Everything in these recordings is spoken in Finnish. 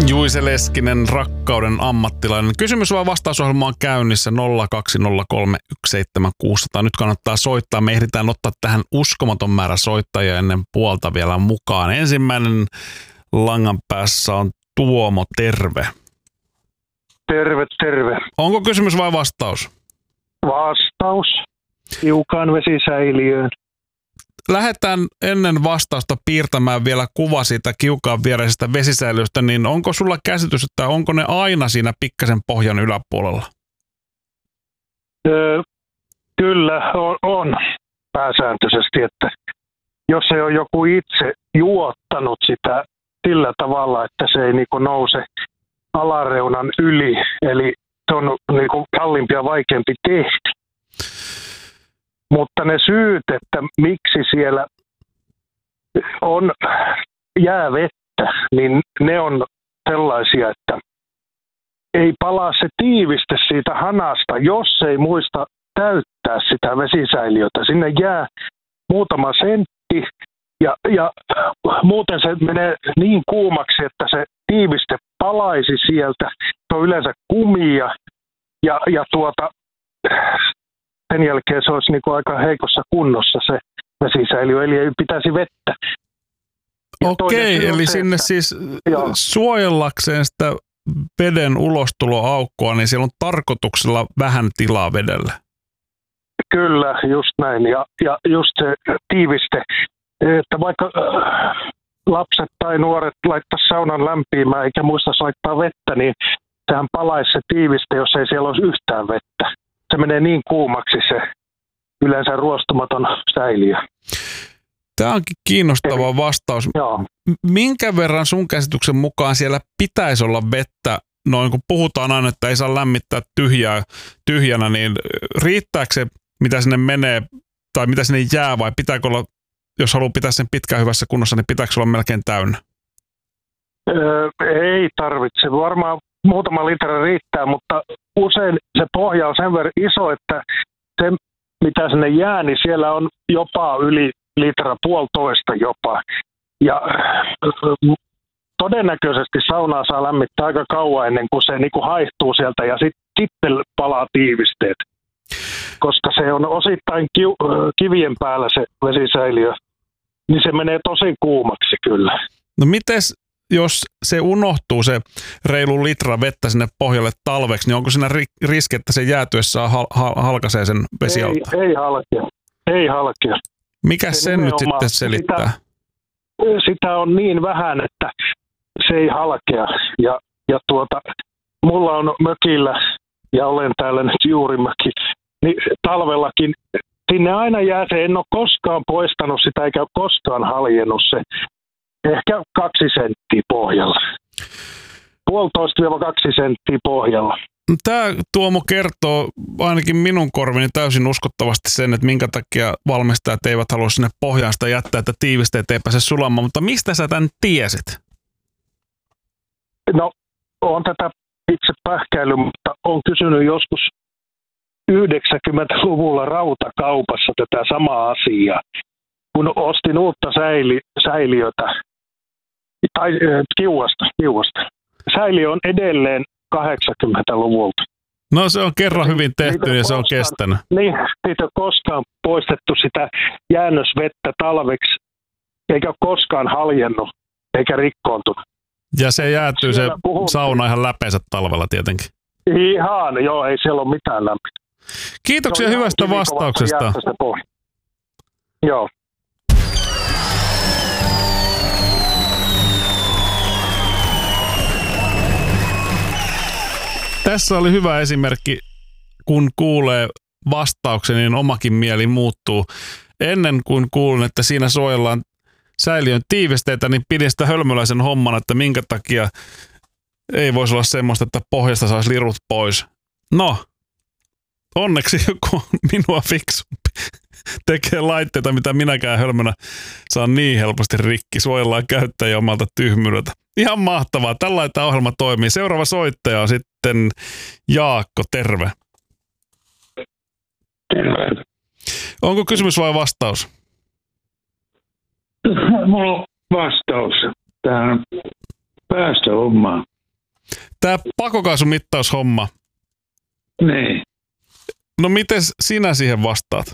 Juise Leskinen, rakkauden ammattilainen. Kysymys vai vastausohjelma on käynnissä 020317600. Nyt kannattaa soittaa. Me ehditään ottaa tähän uskomaton määrä soittajia ennen puolta vielä mukaan. Ensimmäinen langan päässä on Tuomo, terve. Terve, terve. Onko kysymys vai vastaus? Vastaus. Hiukan vesisäiliöön. Lähdetään ennen vastausta piirtämään vielä kuva siitä kiukaan viereisestä vesisäiliöstä, niin onko sulla käsitys, että onko ne aina siinä pikkasen pohjan yläpuolella? Kyllä on pääsääntöisesti, että jos ei ole joku itse juottanut sitä sillä tavalla, että se ei niinku nouse alareunan yli, eli se on niinku kalliimpi ja vaikeampi tehdä. Mutta ne syyt, että miksi siellä on jäävettä, niin ne on sellaisia, että ei palaa se tiiviste siitä hanasta, jos ei muista täyttää sitä vesisäiliötä. Sinne jää muutama sentti ja muuten se menee niin kuumaksi, että se tiiviste palaisi sieltä. Se on yleensä kumia ja sen jälkeen se olisi niin kuin aika heikossa kunnossa se vesisäiliö, eli ei pitäisi vettä. Okei, eli sinne siis suojellakseen sitä veden ulostuloaukkoa, niin siellä on tarkoituksella vähän tilaa vedelle. Kyllä, just näin. Ja just se tiiviste, että vaikka lapset tai nuoret laittaa saunan lämpiämään eikä muistaisi laittaa vettä, niin sehän palaisi se tiiviste, jos ei siellä olisi yhtään vettä. Se menee niin kuumaksi se yleensä ruostumaton säiliö. Tämä onkin kiinnostava vastaus. Joo. Minkä verran sun käsityksen mukaan siellä pitäisi olla vettä? Noin kun puhutaan aina, että ei saa lämmittää tyhjänä, niin riittääkö se, mitä sinne menee tai mitä sinne jää, vai pitääkö olla, jos haluaa pitää sen pitkään hyvässä kunnossa, niin pitääkö olla melkein täynnä? Ei tarvitse. Varmaan muutama litra riittää, mutta usein se pohja on sen verran iso, että se, mitä sinne jää, niin siellä on jopa yli litra, puolitoista jopa. Ja todennäköisesti saunaa saa lämmittää aika kauan ennen kuin se niin kuin haihtuu sieltä ja sitten palaa tiivisteet. Koska se on osittain kivien päällä se vesisäiliö, niin se menee tosi kuumaksi kyllä. No mites, jos se unohtuu se reilu litra vettä sinne pohjalle talveksi, niin onko siinä riski, että se jäätyessään halkaisee sen vesialta? Ei halkea. Mikä sen nyt sitten selittää? Sitä on niin vähän, että se ei halkea. Ja mulla on mökillä, ja olen täällä nyt juuri möki, niin talvellakin sinne aina jää se, en ole koskaan poistanut sitä eikä koskaan haljennut se. Ehkä 2 senttiä pohjalla. 1,5–2 senttiä pohjalla. Tämä Tuomo kertoo ainakin minun korvini täysin uskottavasti sen, että minkä takia valmistajat eivät halua sinne pohjaan sitä jättää, että tiivisteet ei pääse sulamaan. Mutta mistä sä tämän tiesit? No, on tätä itse pähkäily, mutta olen kysynyt joskus 90-luvulla rautakaupassa tätä samaa asiaa. Kun ostin uutta säiliötä, tai kiuasta. Säiliö on edelleen 80-luvulta. No se on kerran hyvin tehty ja se on kestänyt. Niin, siitä on koskaan poistettu sitä jäännösvettä talveksi, eikä ole koskaan haljennut, eikä rikkoontunut. Ja se jäätyy se sauna ihan läpeensä talvella tietenkin. Ihan, joo, ei siellä ole mitään lämpöä. Kiitoksia hyvästä vastauksesta. Joo. Tässä oli hyvä esimerkki, kun kuulee vastauksen, niin omakin mieli muuttuu. Ennen kuin kuulin, että siinä suojellaan säiliön tiivisteitä, niin pidin sitä hölmöläisen hommana, että minkä takia ei voisi olla semmoista, että pohjasta saisi lirut pois. No, onneksi joku minua fiksumpi tekee laitteita, mitä minäkään hölmönä saan niin helposti rikki. Suojellaan käyttäjä omalta tyhmyydeltä. Ihan mahtavaa. Tällainen tämä ohjelma toimii. Seuraava soittaja on sitten Jaakko. Terve. Terve. Onko kysymys vai vastaus? Mulla on vastaus tähän päästöhommaan. Tämä pakokaasumittaushomma. Niin. No miten sinä siihen vastaat?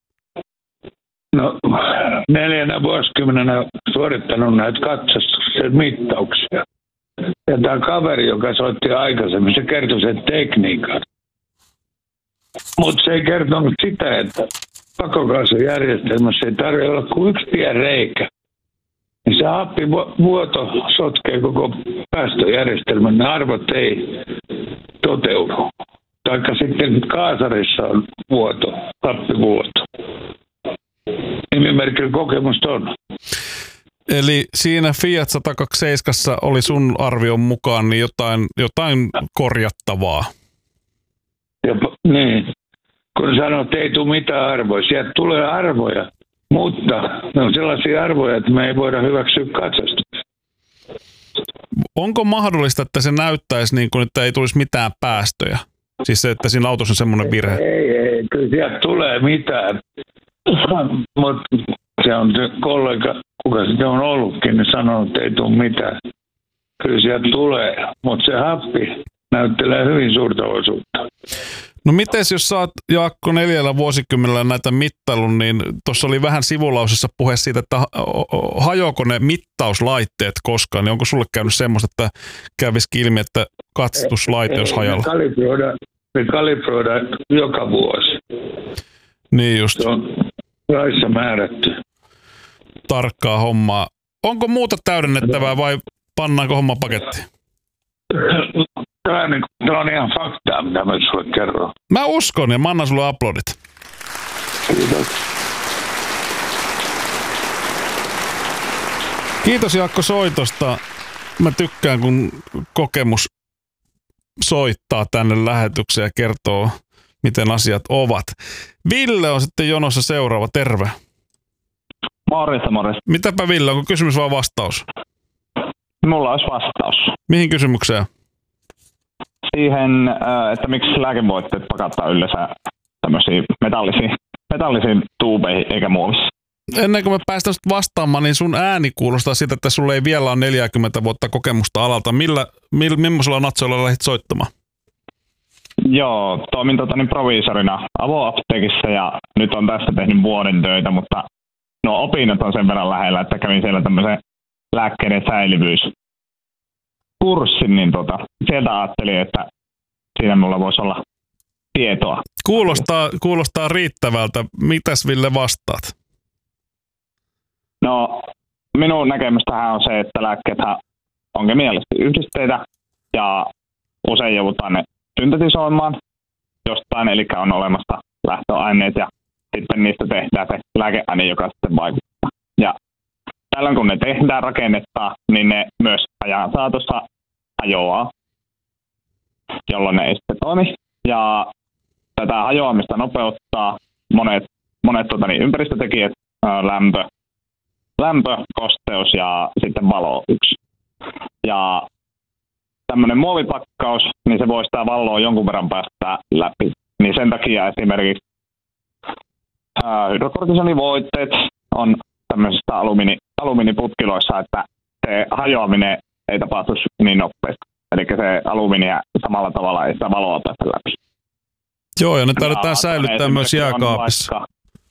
No 4 vuosikymmenenä suorittanut näitä katsastuksen mittauksia. Ja tämä kaveri, joka soitti aikaisemmin, se kertoi sen tekniikan. Mutta se ei kertonut sitä, että pakokaasujärjestelmässä ei tarvitse olla kuin yksi pieni reikä. Niin se happivuoto sotkee koko päästöjärjestelmän, ne arvot ei toteudu. Taikka sitten kaasarissa on happivuoto. Nimimerkillä kokemusta on. Eli siinä Fiat 127 oli sun arvion mukaan niin jotain korjattavaa. Niin. Kun sanoo, että ei tule mitään arvoja, sieltä tulee arvoja, mutta ne on sellaisia arvoja, että me ei voida hyväksyä katsastusta. Onko mahdollista, että se näyttäisi niin kuin, että ei tulisi mitään päästöjä? Siis se, että siinä autossa on semmoinen virhe. Ei, kyllä sieltä tulee mitään. Mutta se on se kollega, kuka sitten on ollutkin, niin sanoo, että ei tule mitään. Kyllä sieltä tulee, mutta se happi näyttelee hyvin suurta osuutta. No mites jos sä oot, Jaakko, 4 vuosikymmenellä näitä mittailun, niin tuossa oli vähän sivulausessa puhe siitä, että hajoako ne mittauslaitteet koskaan, niin onko sulle käynyt semmoista, että kävisikin ilmi, että katsastuslaite olisi hajalla? Me kalibroidaan joka vuosi. Niin just. Se on laissa määrätty. Tarkkaa hommaa. Onko muuta täydennettävää vai pannaanko homma pakettiin? Tämä on ihan faktaa, mitä mä sulle kerron. Mä uskon ja mä annan sulle aplodit. Kiitos. Kiitos Jaakko soitosta. Mä tykkään, kun kokemus soittaa tänne lähetykseen ja kertoo, miten asiat ovat. Ville on sitten jonossa seuraava. Terve. Morjesta. Mitäpä Ville, onko kysymys vai vastaus? Mulla olisi vastaus. Mihin kysymykseen? Siihen, että miksi lääkevoitteet pakattaa yleensä tämmöisiin metallisiin tuubeihin eikä muovissa. Ennen kuin me päästään vastaamaan, niin sun ääni kuulostaa siitä, että sulle ei vielä ole 40 vuotta kokemusta alalta. Millaisella natsoilla lähdit soittamaan? Joo, toimin proviisorina avoapteekissa ja nyt on tässä tehnyt vuoden töitä, mutta nuo opinnot on sen verran lähellä, että kävin siellä tämmöisen lääkkeiden säilyvyyskurssin, niin sieltä ajattelin, että siinä mulla voisi olla tietoa. Kuulostaa riittävältä. Mitäs Ville vastaat? No, minun näkemystähän on se, että lääkkeethän on kemiallisesti yhdisteitä ja usein joudutaan ne syntetisoimaan jostain, eli on olemassa lähtöaineet ja sitten niistä tehdään se lääkeaine, joka sitten vaikuttaa. Ja tällöin kun ne tehdään rakennetta, niin ne myös ajan saatossa hajoaa, jolloin ne ei sitten toimi. Ja tätä hajoamista nopeuttaa monet ympäristötekijät, lämpö, kosteus ja sitten valo yksi. Ja tämmöinen muovipakkaus, niin se voi sitä valoa jonkun verran päästä läpi. Niin sen takia esimerkiksi hydrokortisonivoiteet on tämmöisissä alumiiniputkiloissa, että se hajoaminen ei tapahtu niin nopeasti. Eli se alumiinia samalla tavalla ei sitä valoa päästä läpi. Joo, ja ne tarvitaan säilyttää myös jääkaapissa.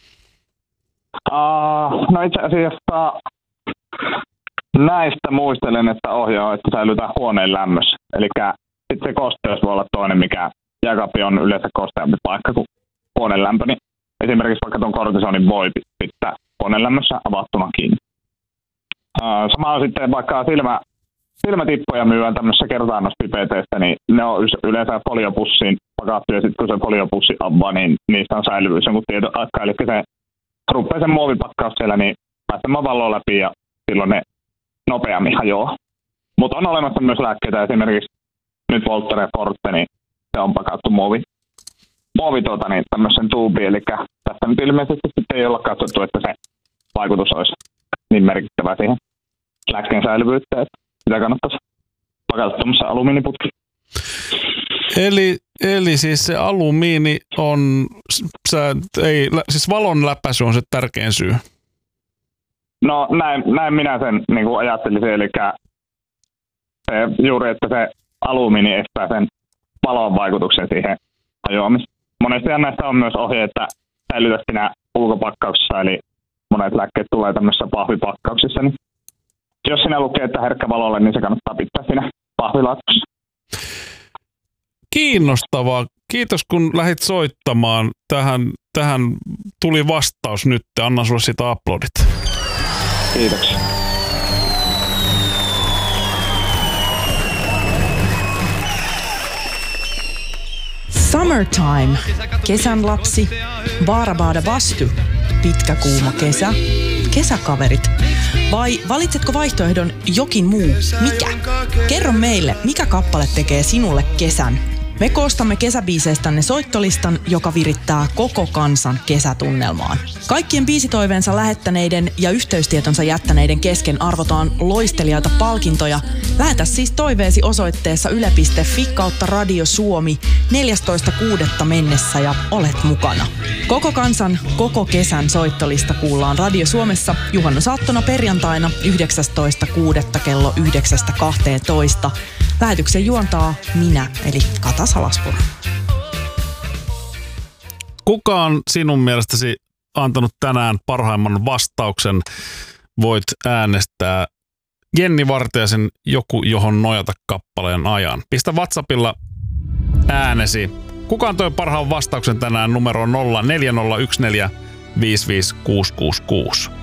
No itse asiassa näistä muistelen, että ohjaa, että säilytään huoneen lämmössä. Eli sitten se kosteus voi olla toinen, mikä jääkaappi on yleensä kosteampi paikka kuin huoneen lämpö. Niin esimerkiksi vaikka tuon kortisonin voi pitää huoneen lämmössä avattuna kiinni. Sama on sitten vaikka silmätippoja myyvän tämmöisessä kertaannospipeteissä, niin ne on yleensä foliopussiin pakattu ja sitten kun se foliopussi avaa, niin niistä on säilyvyys jonkun tietyn aikaa. Eli se rupeaa sen muovipakkaus siellä, niin päästämään valoa läpi ja silloin ne nopeammin hajoaa. Mutta on olemassa myös lääkkeitä, esimerkiksi nyt Voltaren Forte, niin se on pakattu muovi tämmöisen tuubiin, eli tässä nyt ilmeisesti sitten ei olla katsottu, että se vaikutus olisi niin merkittävä siihen lääkkeen säilyvyyttä, että sitä kannattaisi pakata tämmöisen alumiiniputki. Eli siis se alumiini on, siis valon läpäisy on se tärkein syy. No näin minä sen niin kuin ajattelisin, eli se, juuri, että se alumiini estää sen valon vaikutuksen siihen hajoamiseen. Monesti näistä on myös ohje, että säilytä siinä ulkopakkauksessa, eli monet lääkkeet tulee tämmöisissä pahvipakkauksissa, niin jos siinä lukee, että herkkä valolle, niin se kannattaa pitää siinä pahvilaatikossa. Kiinnostavaa. Kiitos, kun lähdit soittamaan. Tähän tuli vastaus nyt. Annan sulle siitä uploadit. Kiitoksia. Summertime. Kesän lapsi. Baarabaada vastu. Pitkä kuuma kesä. Kesäkaverit. Vai valitsetko vaihtoehdon jokin muu? Mikä? Kerro meille, mikä kappale tekee sinulle kesän. Me koostamme kesäbiiseistänne soittolistan, joka virittää koko kansan kesätunnelmaan. Kaikkien biisitoiveensa lähettäneiden ja yhteystietonsa jättäneiden kesken arvotaan loistelijaita palkintoja. Lähetä siis toiveesi osoitteessa yle.fi/Radio Suomi 14.6. mennessä ja olet mukana. Koko kansan, koko kesän soittolista kuullaan Radio Suomessa juhannusaattona perjantaina 19.6. kello 9.12. Lähetyksen juontaa minä, eli Kata Salaspuro. Kuka on sinun mielestäsi antanut tänään parhaimman vastauksen? Voit äänestää Jenni Vartiaisen Joku, johon nojata kappaleen ajan. Pistä WhatsAppilla äänesi. Kuka antoi parhaan vastauksen tänään numero 0401455666?